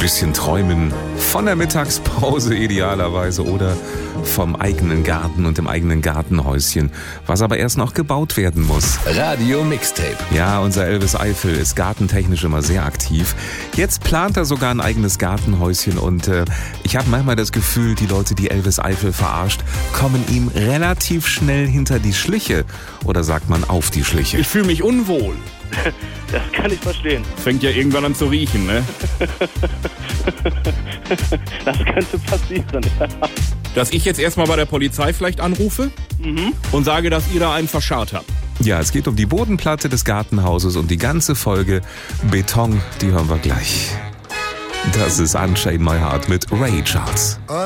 bisschen träumen von der Mittagspause idealerweise oder vom eigenen Garten und dem eigenen Gartenhäuschen, was aber erst noch gebaut werden muss. Radio Mixtape. Ja, unser Elvis Eifel ist gartentechnisch immer sehr aktiv. Jetzt plant er sogar ein eigenes Gartenhäuschen und ich habe manchmal das Gefühl, die Leute, die Elvis Eifel verarscht, kommen ihm relativ schnell hinter die Schliche. Oder sagt man auf die Schliche? Ich fühle mich unwohl. Das kann ich verstehen. Fängt ja irgendwann an zu riechen, ne? Das könnte passieren, ja. Dass ich jetzt erstmal bei der Polizei vielleicht anrufe und sage, dass ihr da einen verscharrt habt. Ja, es geht um die Bodenplatte des Gartenhauses und die ganze Folge Beton, die hören wir gleich. Das ist Unchain My Heart mit Ray Charles.